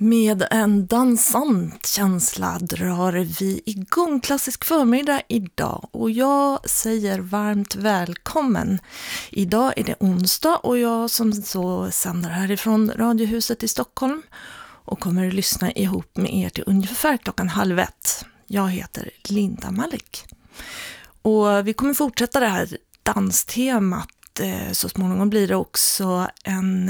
Med en dansant känsla drar vi igång klassisk förmiddag idag och jag säger varmt välkommen. Idag är det onsdag och jag som så sänder härifrån Radiohuset i Stockholm och kommer att lyssna ihop med er till ungefär 12:30. Jag heter Linda Malik och vi kommer fortsätta det här danstemat. Så småningom blir det också en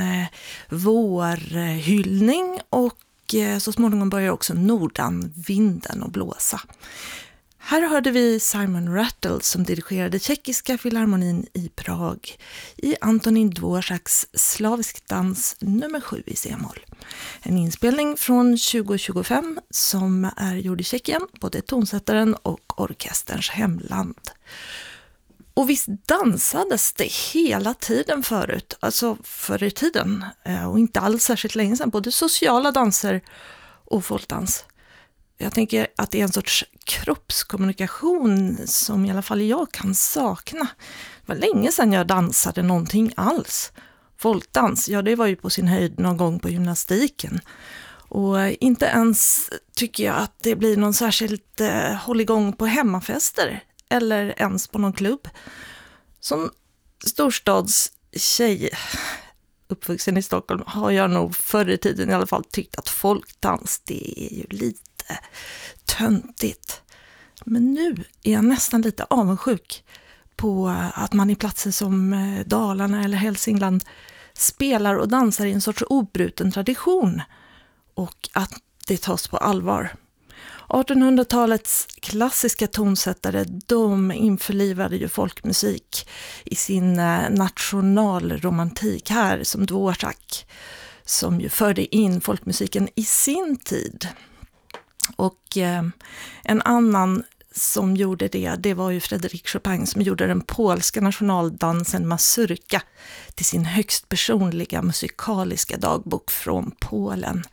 vårhyllning och så småningom börjar också nordanvinden att blåsa. Här hörde vi Simon Rattle som dirigerade Tjeckiska filharmonin i Prag i Antonín Dvořáks Slavisk dans nummer 7 i C-moll. En inspelning från 2025 som är gjord i Tjeckien, både tonsättaren och orkesterns hemland. Och visst dansades det hela tiden förut, alltså förr i tiden och inte alls särskilt länge sedan, både sociala danser och folkdans. Jag tänker att det är en sorts kroppskommunikation som i alla fall jag kan sakna. Det var länge sedan jag dansade någonting alls. Folkdans, ja det var ju på sin höjd någon gång på gymnastiken. Och inte ens tycker jag att det blir någon särskilt hålligång på hemmafester. Eller ens på någon klubb. Som storstadstjej uppvuxen i Stockholm har jag nog förr i tiden i alla fall tyckt att folkdans det är ju lite töntigt. Men nu är jag nästan lite avundsjuk på att man i platser som Dalarna eller Hälsingland spelar och dansar i en sorts obruten tradition och att det tas på allvar. 1800-talets klassiska tonsättare, de införlivade ju folkmusik i sin nationalromantik här som Dvořák, som ju förde in folkmusiken i sin tid. Och en annan som gjorde det var ju Frédéric Chopin som gjorde den polska nationaldansen Mazurka till sin högst personliga musikaliska dagbok från Polen.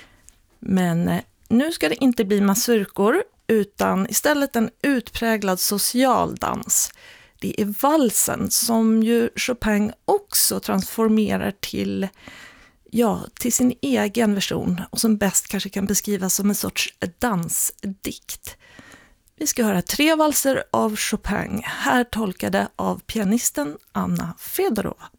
Men nu ska det inte bli mazurkor utan istället en utpräglad socialdans. Det är valsen som ju Chopin också transformerar till sin egen version och som bäst kanske kan beskrivas som en sorts dansdikt. Vi ska höra 3 valser av Chopin, här tolkade av pianisten Anna Fedorova.